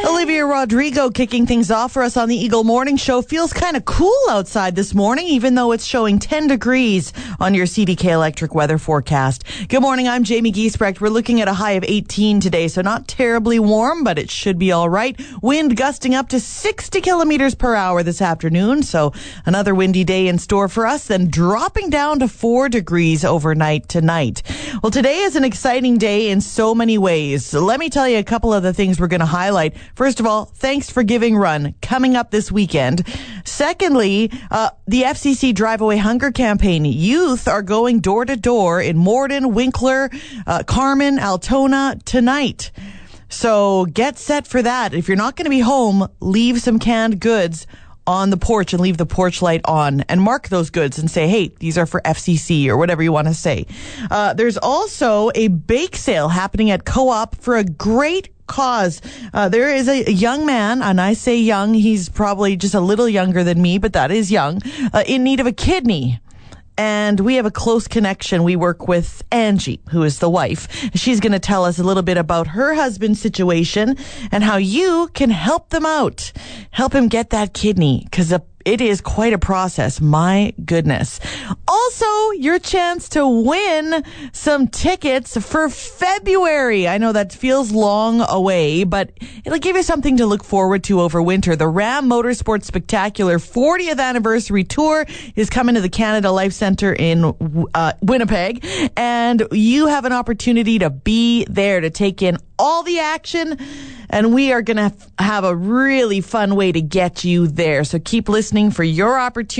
Olivia Rodrigo kicking things off for us on the Eagle Morning Show. Feels kind of cool outside this morning, even though it's showing 10 degrees on your CDK Electric weather forecast. Good morning, I'm Jamie Giesbrecht. We're looking at a high of 18 today, so not terribly warm, but it should be all right. Wind gusting up to 60 kilometers per hour this afternoon, so another windy day in store for us, then dropping down to 4 degrees overnight tonight. Well, today is an exciting day in so many ways. Let me tell you a couple of the things we're going to highlight. First of all, Thanks for Giving Run coming up this weekend. Secondly, the FCC Drive Away Hunger campaign. Youth are going door to door in Morden, Winkler, Carmen, Altona tonight. So get set for that. If you're not going to be home, leave some canned goods on the porch and leave the porch light on and mark those goods and say, hey, these are for FCC or whatever you want to say. There's also a bake sale happening at Co-op for a great cause. There is a young man, and I say young, he's probably just a little younger than me, but that is young, in need of a kidney. And we have a close connection. We work with Angie, who is the wife. She's going to tell us a little bit about her husband's situation and how you can help them out. Help him get that kidney, because it is quite a process. My goodness. Also, your chance to win some tickets for February. I know that feels long away, but it'll give you something to look forward to over winter. The Ram Motorsports Spectacular 40th Anniversary Tour is coming to the Canada Life Centre in Winnipeg, and you have an opportunity to be there to take in all the action, and we are going to have a really fun way to get you there. So keep listening for your opportunity